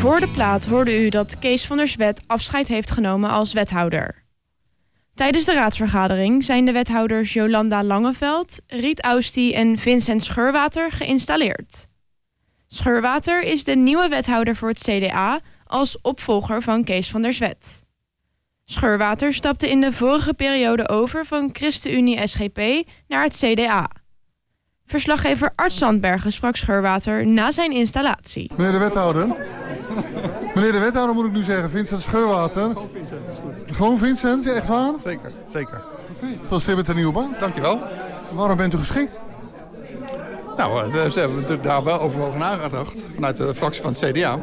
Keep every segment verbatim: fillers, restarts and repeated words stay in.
Voor de plaat hoorde u dat Kees van der Zwet afscheid heeft genomen als wethouder. Tijdens de raadsvergadering zijn de wethouders Jolanda Langeveld, Riet Austie en Vincent Scheurwater geïnstalleerd. Scheurwater is de nieuwe wethouder voor het C D A als opvolger van Kees van der Zwet. Scheurwater stapte in de vorige periode over van ChristenUnie S G P naar het C D A. Verslaggever Art Sandbergen sprak Scheurwater na zijn installatie. Meneer de wethouder. Meneer de wethouder moet ik nu zeggen, Vincent Scheurwater. Gewoon Vincent, is goed. Gewoon Vincent, echt waar? Zeker, zeker. Okay. Gefeliciteerd met de nieuwe baan. Dankjewel. Waarom bent u geschikt? Nou, we hebben natuurlijk daar wel overwogen nagedacht vanuit de fractie van het C D A.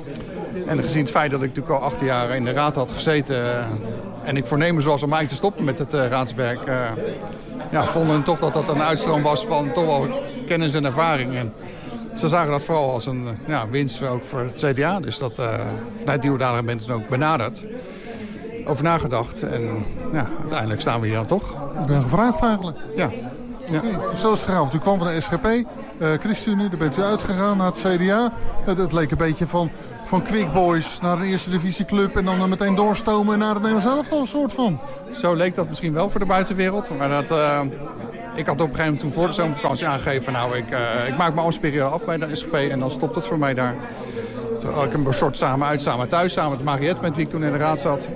En gezien het feit dat ik natuurlijk al acht jaar in de raad had gezeten en ik voornemens was om eigenlijk te stoppen met het uh, raadswerk, uh, ja, vonden toch dat dat een uitstroom was van toch wel kennis en ervaring. En ze zagen dat vooral als een ja, winst ook voor het C D A. Dus dat, uh, vanuit die hoedanigheid ben ik toen ook benaderd. Over nagedacht. En ja, uiteindelijk staan we hier dan toch. Ik ben gevraagd eigenlijk. Ja. Ja. Okay, zo is het gegaan. Want u kwam van de S G P, uh, ChristenUnie, daar bent u uitgegaan naar het C D A. Het, het leek een beetje van, van Quick Boys naar een eerste divisieclub en dan uh, meteen doorstomen naar het Nederlands elftal, een soort van. Zo leek dat misschien wel voor de buitenwereld. Maar dat, uh, ik had op een gegeven moment toen voor de zomervakantie aangegeven, nou ik, uh, ik maak mijn afspeelperiode af bij de S G P en dan stopt het voor mij daar. Toen had ik een soort samen uit, samen thuis, samen met Mariette, met wie ik toen in de raad zat.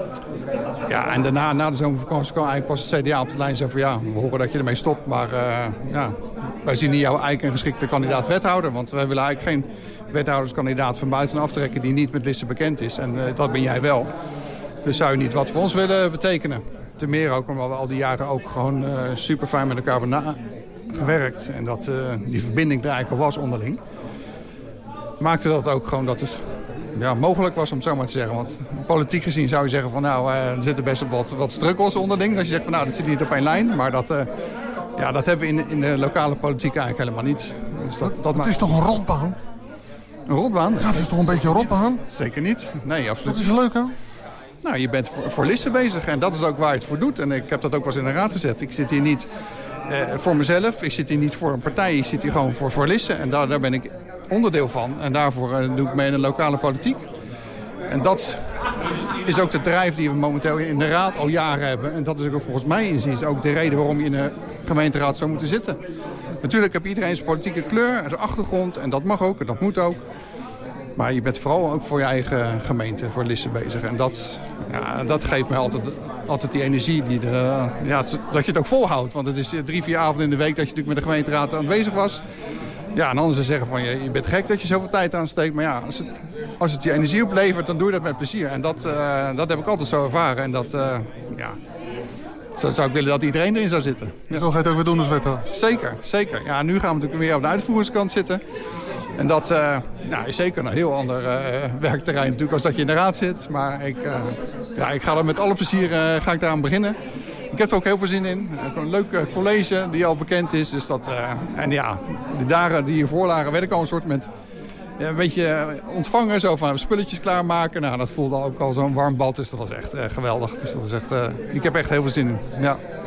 Ja, en daarna, na de zomervakantie, kwam eigenlijk pas het C D A op de lijn en zei van ja, we horen dat je ermee stopt, maar uh, ja, wij zien in jou eigenlijk een geschikte kandidaat wethouder. Want wij willen eigenlijk geen wethouderskandidaat van buitenaf trekken die niet met listen bekend is. En uh, dat ben jij wel. Dus zou je niet wat voor ons willen betekenen. Ten meer ook omdat we al die jaren ook gewoon uh, super fijn met elkaar hebben gewerkt. En dat uh, die verbinding er eigenlijk al was onderling. Maakte dat ook gewoon dat het ja, mogelijk was om het zo maar te zeggen. Want politiek gezien zou je zeggen van nou, uh, er zitten best wat, wat struggles onderling. Dat je zegt van nou, dat zit niet op één lijn. Maar dat, uh, ja, dat hebben we in, in de lokale politiek eigenlijk helemaal niet. Dus dat, dat het maakt... is toch een rotbaan? Een rotbaan? Ja, het is toch een beetje een rotbaan? Zeker niet. Nee, absoluut. Wat is er leuk aan? Nou, je bent voor, voor listen bezig en dat is ook waar je het voor doet. En ik heb dat ook wel eens in de raad gezet. Ik zit hier niet uh, voor mezelf, ik zit hier niet voor een partij, ik zit hier gewoon voor, voor listen. En daar, daar ben ik onderdeel van. En daarvoor uh, doe ik mee in de lokale politiek. En dat is ook de drijf die we momenteel in de raad al jaren hebben. En dat is ook volgens mij inziens ook de reden waarom je in de gemeenteraad zou moeten zitten. Natuurlijk heb iedereen zijn politieke kleur, zijn achtergrond en dat mag ook en dat moet ook. Maar je bent vooral ook voor je eigen gemeente, voor Lisse bezig. En dat, ja, dat geeft mij altijd, altijd die energie, die de, ja, dat je het ook volhoudt. Want het is drie, vier avonden in de week dat je natuurlijk met de gemeenteraad aanwezig was. Ja, en anderen zeggen van je, je bent gek dat je zoveel tijd aansteekt. Maar ja, als het, als het je energie oplevert, dan doe je dat met plezier. En dat, uh, dat heb ik altijd zo ervaren. En dat, uh, ja, zo zou ik willen dat iedereen erin zou zitten. Ja. Zo ga je het ook weer doen als wethouder? Zeker, zeker. Ja, nu gaan we natuurlijk weer op de uitvoeringskant zitten. En dat uh, nou, is zeker een heel ander uh, werkterrein natuurlijk als dat je in de raad zit. Maar ik, uh, ja, ik ga er met alle plezier uh, ga ik daaraan beginnen. Ik heb er ook heel veel zin in. Ik heb een leuk uh, college die al bekend is. Dus dat, uh, en ja, de dagen die hiervoor lagen werd ik al een soort met ja, een beetje ontvangen. Zo van spulletjes klaarmaken. Nou, dat voelde ook al zo'n warm bad. Dus dat was echt uh, geweldig. Dus dat is echt, uh, ik heb echt heel veel zin in. Ja.